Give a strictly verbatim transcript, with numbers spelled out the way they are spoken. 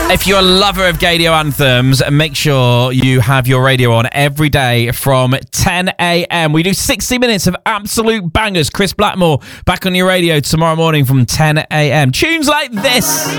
If you're a lover of Gaydio anthems, make sure you have your radio on every day from ten a.m. We do sixty minutes of absolute bangers. Chris Blackmore back on your radio tomorrow morning from ten a.m. Tunes like this.